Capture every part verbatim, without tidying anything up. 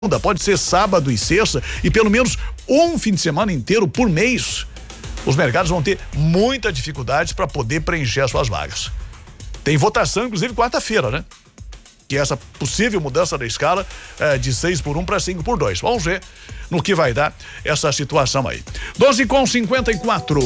pode ser sábado e sexta, e pelo menos um fim de semana inteiro por mês. Os mercados vão ter muita dificuldade para poder preencher as suas vagas. Tem votação, inclusive, quarta-feira, né? Que é essa possível mudança da escala eh, de seis por um para cinco por dois. Vamos ver no que vai dar essa situação aí. doze com cinquenta e quatro.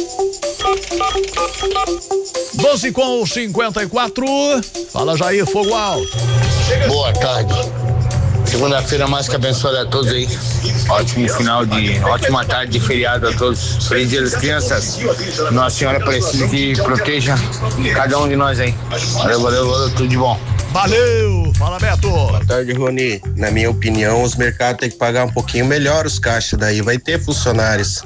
doze com cinquenta e quatro. Fala, Jair, fogo alto. Boa tarde. Segunda-feira mais que abençoada a todos aí. Ótimo final de, ótima tarde de feriado a todos. Feliz dia das crianças. Nossa Senhora Aparecida que proteja cada um de nós aí. Valeu, valeu, valeu, tudo de bom. Valeu, fala, Beto. Boa tarde, Rony. Na minha opinião, os mercados têm que pagar um pouquinho melhor os caixas, daí vai ter funcionários.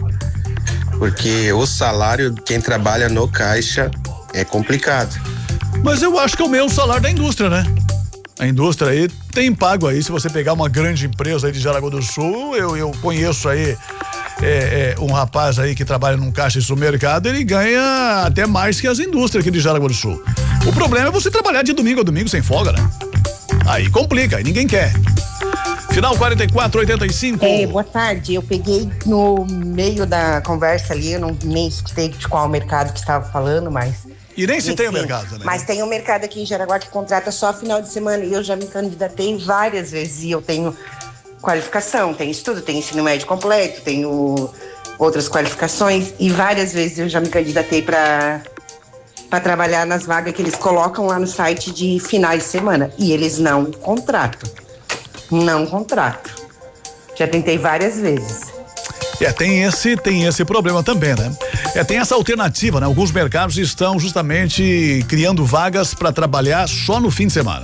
Porque o salário de quem trabalha no caixa é complicado. Mas eu acho que é o mesmo salário da indústria, né? A indústria aí tem pago aí, se você pegar uma grande empresa aí de Jaraguá do Sul, eu, eu conheço aí é, é, um rapaz aí que trabalha num caixa de supermercado, ele ganha até mais que as indústrias aqui de Jaraguá do Sul. O problema é você trabalhar de domingo a domingo sem folga, né? Aí complica, aí ninguém quer. Final quarenta e quatro, oitenta e cinco. É, boa tarde, eu peguei no meio da conversa ali, eu não nem escutei de qual mercado que estava falando, mas... E nem se tem o Enfim, mercado, né? Mas tem um mercado aqui em Jaraguá que contrata só final de semana e eu já me candidatei várias vezes e eu tenho qualificação, tenho estudo, tenho ensino médio completo, tenho outras qualificações e várias vezes eu já me candidatei para para trabalhar nas vagas que eles colocam lá no site de finais de semana e eles não contratam, não contratam. Já tentei várias vezes. É, tem esse, tem esse problema também, né? É, tem essa alternativa, né? Alguns mercados estão justamente criando vagas para trabalhar só no fim de semana.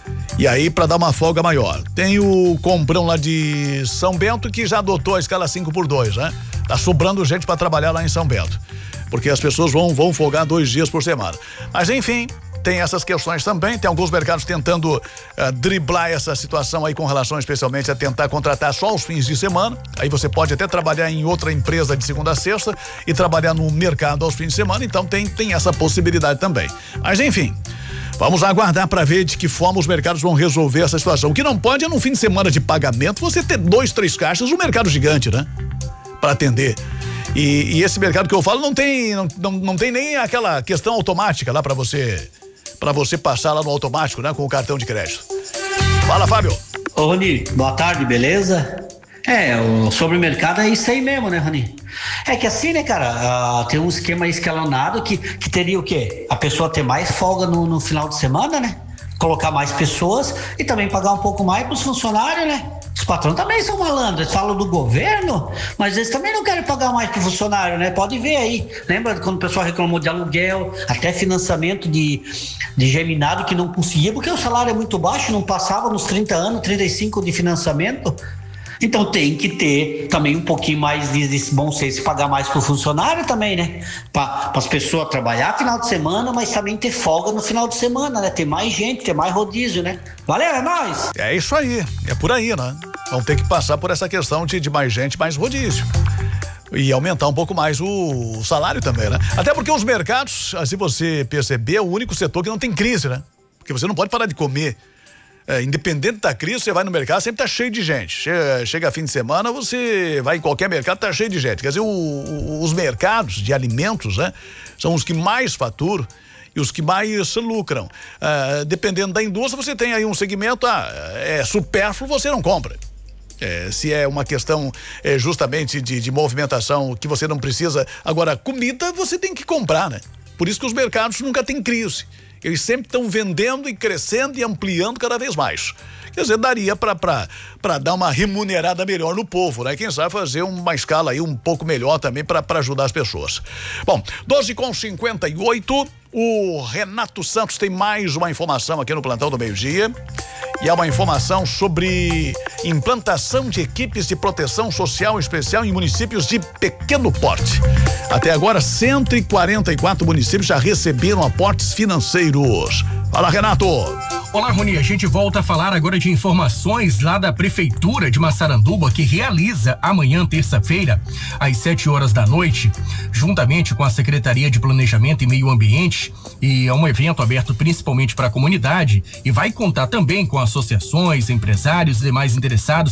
E aí, para dar uma folga maior. Tem o Comprão lá de São Bento que já adotou a escala cinco por dois, né? Tá sobrando gente para trabalhar lá em São Bento. Porque as pessoas vão, vão folgar dois dias por semana. Mas enfim, tem essas questões também, tem alguns mercados tentando uh, driblar essa situação aí com relação especialmente a tentar contratar só os fins de semana, aí você pode até trabalhar em outra empresa de segunda a sexta e trabalhar no mercado aos fins de semana, então tem, tem essa possibilidade também. Mas enfim, vamos aguardar para ver de que forma os mercados vão resolver essa situação. O que não pode é num fim de semana de pagamento você ter dois, três caixas, um mercado gigante, né? Para atender. E, e esse mercado que eu falo não tem, não, não, não tem nem aquela questão automática lá para você para você passar lá no automático, né? Com o cartão de crédito. Fala, Fábio. Ô, Rony, boa tarde, beleza? É, o, sobre o mercado é isso aí mesmo, né, Rony? É que assim, né, cara, uh, tem um esquema escalonado que, que teria o quê? A pessoa ter mais folga no, no final de semana, né? Colocar mais pessoas e também pagar um pouco mais pros funcionários, né? Os patrões também são malandros, eles falam do governo, mas eles também não querem pagar mais pro funcionário, né? Pode ver aí. Lembra quando o pessoal reclamou de aluguel, até financiamento de, de geminado que não conseguia, porque o salário é muito baixo, não passava nos trinta anos, trinta e cinco de financiamento. Então tem que ter também um pouquinho mais de bom senso e pagar mais pro funcionário também, né? Para as pessoas trabalhar final de semana, mas também ter folga no final de semana, né? Ter mais gente, ter mais rodízio, né? Valeu, é nóis! É isso aí, é por aí, né? Vão ter que passar por essa questão de, de mais gente, mais rodízio. E aumentar um pouco mais o, o salário também, né? Até porque os mercados, se você perceber, é o único setor que não tem crise, né? Porque você não pode parar de comer. É, independente da crise, você vai no mercado, sempre tá cheio de gente. Chega, chega fim de semana, você vai em qualquer mercado, tá cheio de gente. Quer dizer, o, o, os mercados de alimentos, né? São os que mais faturam e os que mais lucram. Ah, dependendo da indústria, você tem aí um segmento, ah, é supérfluo, você não compra. É, se é uma questão é, justamente de, de movimentação que você não precisa. Agora, comida você tem que comprar, né? Por isso que os mercados nunca têm crise. Eles sempre estão vendendo e crescendo e ampliando cada vez mais. Quer dizer, daria para dar uma remunerada melhor no povo, né? Quem sabe fazer uma escala aí um pouco melhor também para ajudar as pessoas. Bom, doze com cinquenta e oito, o Renato Santos tem mais uma informação aqui no Plantão do Meio-Dia. E é uma informação sobre implantação de equipes de proteção social especial em municípios de pequeno porte. Até agora, cento e quarenta e quatro municípios já receberam aportes financeiros. Fala, Renato. Olá, Rony, a gente volta a falar agora de informações lá da Prefeitura de Massaranduba, que realiza amanhã, terça-feira, às sete horas da noite, juntamente com a Secretaria de Planejamento e Meio Ambiente, e é um evento aberto principalmente para a comunidade e vai contar também com associações, empresários e demais interessados